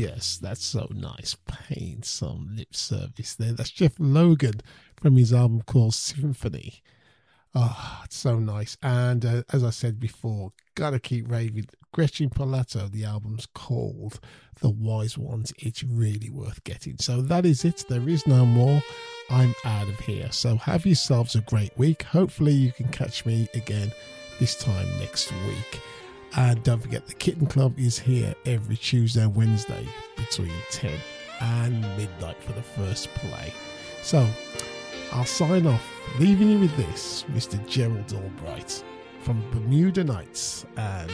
Yes, that's so nice. Paying some lip service there. That's Jeff Logan from his album called Symphony. Oh, it's so nice. And as I said before, gotta keep raving. Gretchen Palato, the album's called The Wise Ones. It's really worth getting. So that is it. There is no more. I'm out of here. So have yourselves a great week. Hopefully you can catch me again this time next week. And don't forget, the Kitten Club is here every Tuesday and Wednesday between 10 and midnight for the first play. So I'll sign off, leaving you with this, Mr. Gerald Albright from Bermuda Nights and